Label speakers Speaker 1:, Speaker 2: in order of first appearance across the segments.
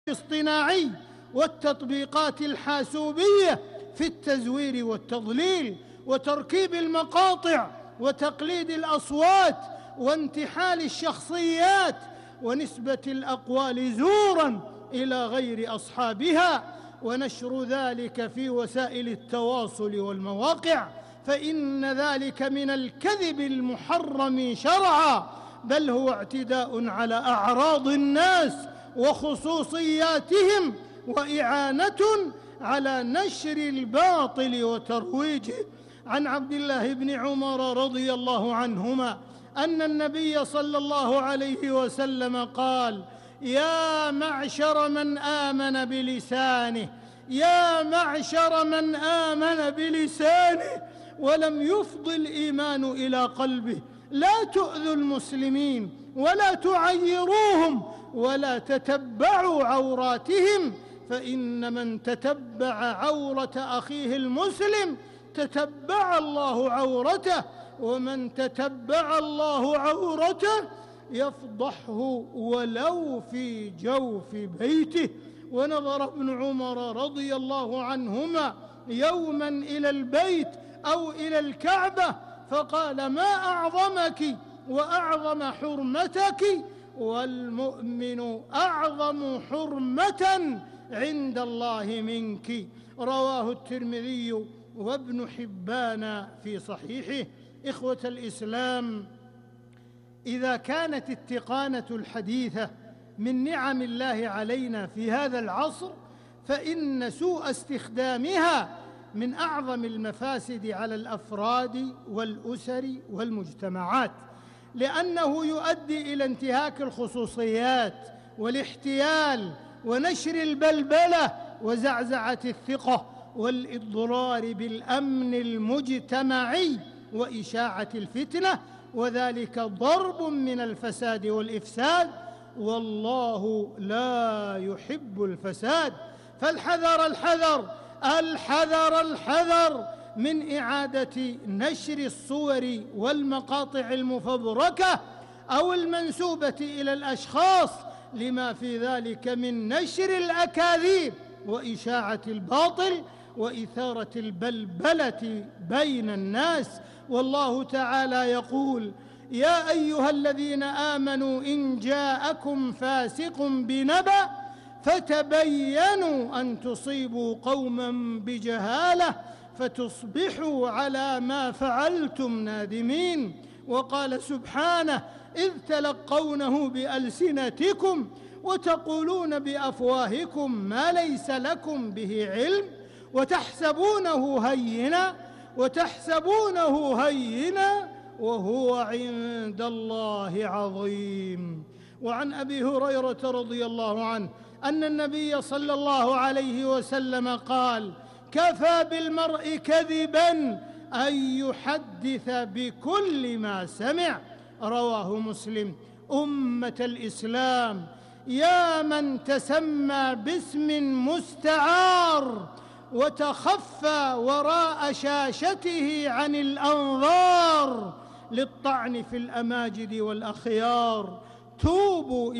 Speaker 1: الاصطناعي والتطبيقات الحاسوبية في التزوير والتضليل وتركيب المقاطع وتقليد الأصوات وانتحال الشخصيات ونسبة الأقوال زوراً إلى غير أصحابها ونشر ذلك في وسائل التواصل والمواقع، فإن ذلك من الكذب المحرم شرعاً، بل هو اعتداء على أعراض الناس وخصوصياتهم وإعانة على نشر الباطل وترويجه. عن عبد الله بن عمر رضي الله عنهما أن النبي صلى الله عليه وسلم قال: يا معشر من آمن بلسانه، يا معشر من آمن بلسانه ولم يفض الإيمان إلى قلبه، لا تؤذوا المسلمين ولا تعيروهم ولا تتبعوا عوراتهم، فإن من تتبع عورة أخيه المسلم تتبع الله عورته، ومن تتبع الله عورته يفضحه ولو في جوف بيته. ونظر ابن عمر رضي الله عنهما يوما إلى البيت أو إلى الكعبة فقال: ما أعظمك وأعظم حرمتك، والمؤمن أعظم حرمة عند الله منك. رواه الترمذي وابن حبان في صحيحه. إخوة الإسلام، إذا كانت التقانة الحديثة من نعم الله علينا في هذا العصر، فإن سوء استخدامها من أعظم المفاسد على الأفراد والأسر والمجتمعات، لأنه يؤدي إلى انتهاك الخصوصيات والاحتيال ونشر البلبلة وزعزعة الثقة والإضرار بالأمن المجتمعي وإشاعة الفتنة، وذلك ضرب من الفساد والإفساد، والله لا يحب الفساد. فالحذر الحذر الحذر الحذر من إعادة نشر الصور والمقاطع المفبركة أو المنسوبة إلى الأشخاص، لما في ذلك من نشر الأكاذيب وإشاعة الباطل وإثارة البلبلة بين الناس. والله تعالى يقول: يا أيها الذين آمنوا إن جاءكم فاسق بنبأ فتبينوا أن تصيبوا قوما بجهالة فتصبحوا على ما فعلتم نادمين. وقال سبحانه: إذ تلقونه بألسنتكم وتقولون بأفواهكم ما ليس لكم به علم وتحسبونه هينا وهو عند الله عظيم. وعن أبي هريرة رضي الله عنه أن النبي صلى الله عليه وسلم قال: كفى بالمرء كذبا أن يحدث بكل ما سمع. رواه مسلم. أمة الإسلام، يا من تسمى باسم مستعار وتخفى وراء شاشته عن الأنظار للطعن في الأماجد والأخيار، توبوا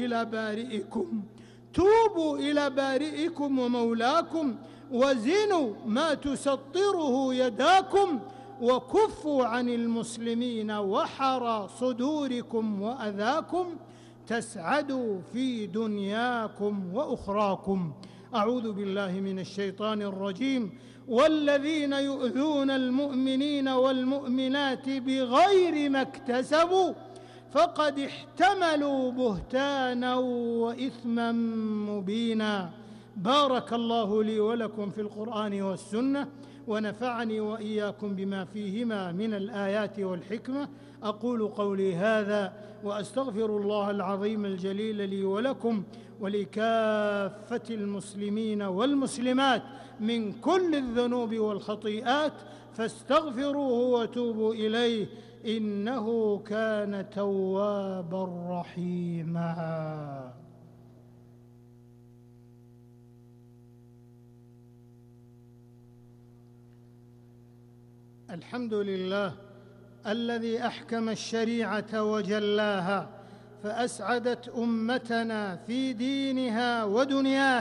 Speaker 1: إلى بارئكم ومولاكم، وزنوا ما تسطره يداكم، وكفوا عن المسلمين وحر صدوركم وأذاكم، تسعدوا في دنياكم وأخراكم. أعوذ بالله من الشيطان الرجيم. والذين يؤذون المؤمنين والمؤمنات بغير ما اكتسبوا فقد احتملوا بهتانا وإثما مبينا. بارك الله لي ولكم في القرآن والسنة، ونفعني وإياكم بما فيهما من الآيات والحكمة. أقول قولي هذا وأستغفر الله العظيم الجليل لي ولكم ولكافة المسلمين والمسلمات من كل الذنوب والخطيئات، فاستغفروه وتوبوا إليه، إنه كان توابا رحيما. الحمد لله الذي أحكم الشريعة وجلاها، فأسعدت أمتنا في دينها ودنياها.